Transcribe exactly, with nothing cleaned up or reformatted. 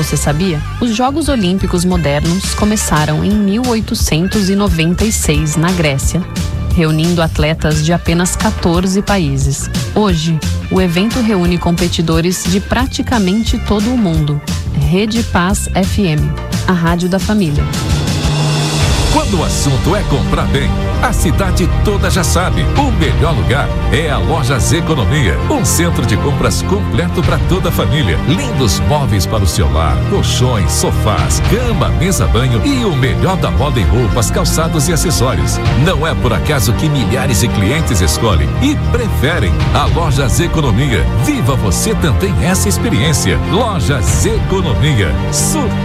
Você sabia? Os Jogos Olímpicos modernos começaram em mil oitocentos e noventa e seis na Grécia, reunindo atletas de apenas quatorze países. Hoje, o evento reúne competidores de praticamente todo o mundo. Rede Paz F M, a rádio da família. Quando o assunto é comprar bem, a cidade toda já sabe. O melhor lugar é a Lojas Economia. Um centro de compras completo para toda a família. Lindos móveis para o seu lar, colchões, sofás, cama, mesa, banho e o melhor da moda em roupas, calçados e acessórios. Não é por acaso que milhares de clientes escolhem e preferem a Lojas Economia. Viva você também essa experiência. Lojas Economia. Super